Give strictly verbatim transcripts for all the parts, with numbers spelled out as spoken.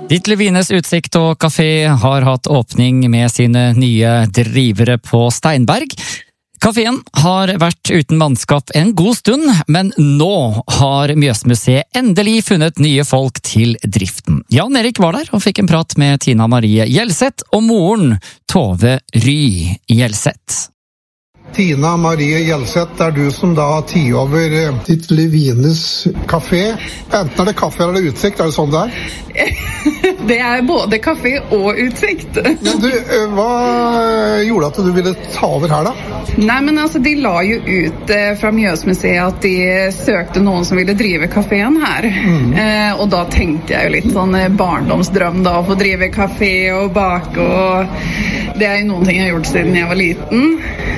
Ditlev Wienes Utsikt og kafé har hatt åpning med sine nye drivere på Steinberg. Kaféen har vært uten mannskap en god stund, men nå har Mjøsmuseet endelig funnet nye folk til driften. Jan Erik var der og fikk en prat med Tina Marie Gjelseth og moren Tove Ry Gjelseth. Tina Marie Gjelseth, er du som da har tid over Ditlev Wienes kafé. Enten er det kaffe eller utsikt, er det sånn det er? Det er både kafé og utsikt. Men du, hva gjorde at du ville ta over her da? Nei, men altså, de la jo ut eh, fra Mjøsmuseet at de søkte noen som ville drive kaféen her. Mm. Eh, og da tenkte jeg jo litt sånn barndomsdrøm da, å få drive kafé og bake, og det er jo noen ting jeg har gjort siden jeg var liten.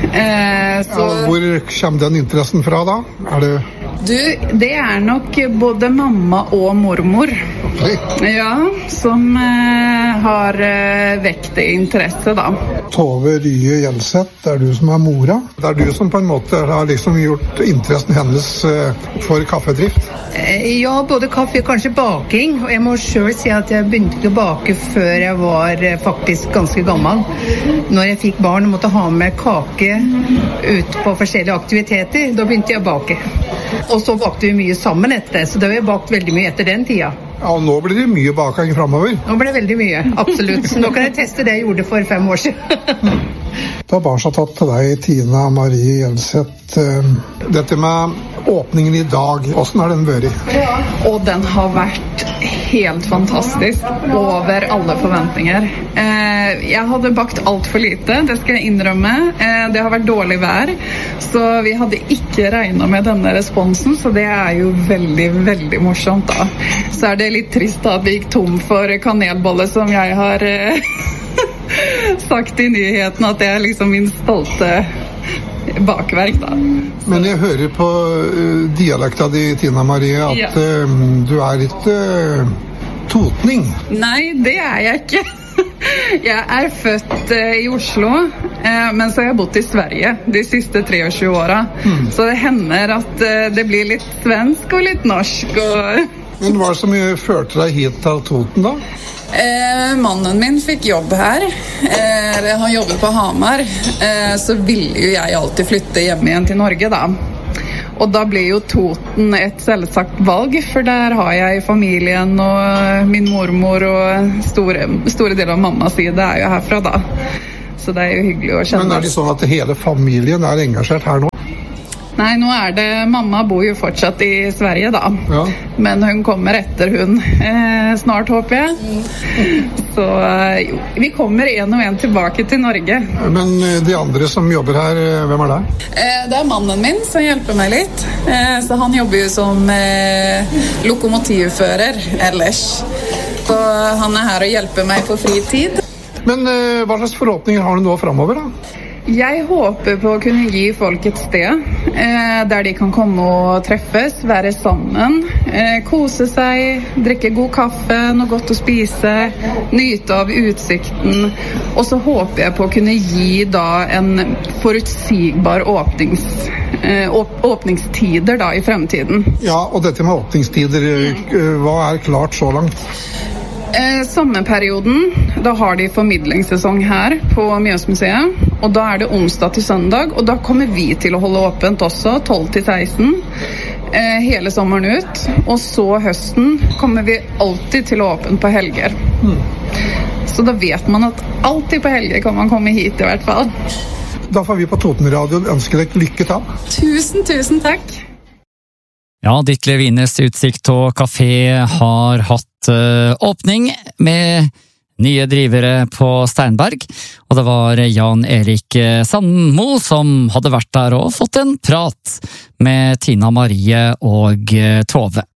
Eh, så... ja, hvor kommer den interessen fra da? Er det... Du, det er nok både mamma og mormor. Okay. Ja, som eh, har eh, vekt det interesse da. Tove Ry Gjelseth, det er du som er mora. Det er du som på en måte har liksom gjort interessen hennes eh, for kaffedrift. Eh, ja, både kaffe og kanskje baking. Og jeg må selv si at jeg begynte ikke å bake før jeg var eh, faktisk ganske gammel. Når jeg fikk barn og måtte ha med kake ut på forskjellige aktiviteter, da begynte jeg å bake. Og så bakte vi mye sammen etter det, så det har vi bakt veldig mye etter den tida. Ja, og nå blir det mye baking fremover. Nå blir det veldig mye, absolutt. Så nå kan jeg teste det jeg gjorde for fem år siden. Da bare så tatt til deg, Tina Marie Gjelseth. Dette med åpningen i dag, hvordan har den vært? Ja. Og den har vært helt fantastisk, over alle forventninger. Eh, jeg hadde bakt alt for lite, det skal jeg innrømme. Eh, det har vært dårlig vær, så vi hadde ikke regnet med denne responsen, så det er jo veldig, veldig morsomt da. Så er det litt trist da at vi gikk tom for kanelbolle, som jeg har eh, sagt i nyheten, at det er liksom min stolte bakverk da. Men jeg hører på uh, dialekta di, Tina Marie, at ja. uh, du er ikke uh, totning. Nei, det er jeg ikke. Jeg er født uh, i Oslo, uh, men så har jeg bodd i Sverige de siste treogtjue åra. Mm. Så det hender at uh, det blir litt svensk og litt norsk. Og... Men hva er det som førte deg hit til Toten da? Eh, mannen min fikk jobb her. Eh, han jobber på Hamar. Eh, så ville jo jeg alltid flytte hjem igjen til Norge da. Og da ble jo Toten et selvsagt valg, for der har jeg familien og min mormor og store, store deler av mammas side er jo herfra da. Så det er jo hyggelig å kjenne. Men er det sånn at hele familien er engasjert her nå? Nei, nå er det, mamma bor jo fortsatt i Sverige da, ja. Men hun kommer etter hun eh, snart, håper jeg. Så jo, vi kommer en og en tilbake til Norge. Men de andre som jobber her, hvem er det? Eh, det er mannen min som hjelper meg litt, eh, så han jobber jo som eh, lokomotivfører ellers. Så han er her og hjelper meg på fritid. Men eh, hva slags forhåpninger har du nå fremover da? Jeg håper på å kunne gi folk et sted eh, der de kan komme og treffes, være sammen, eh, kose seg, drikke god kaffe, noe godt å spise, nyte av utsikten. Og så håper jeg på å kunne gi da en forutsigbar åpnings, eh, åp åpningstider da i fremtiden. Ja, og dette med åpningstider, hva er klart så langt? Eh, sommerperioden, da har de formidlingssesong her på Mjøsmuseet, og da er det onsdag til søndag, og da kommer vi til å holde åpent også, tolv til seksten, eh, hele sommeren ut, og så høsten kommer vi alltid til å åpne på helger. Mm. Så da vet man at alltid på helger kan man komme hit i hvert fall. Da får vi på Toten Radio ønske deg lykke til. Tusen, tusen takk. Ja, Ditlev Wienes Utsikt og kafé har hatt uh, åpning med nye drivere på Steinberg, og det var Jan Erik Sandmo som hadde vært der og fått en prat med Tina Marie og Tove.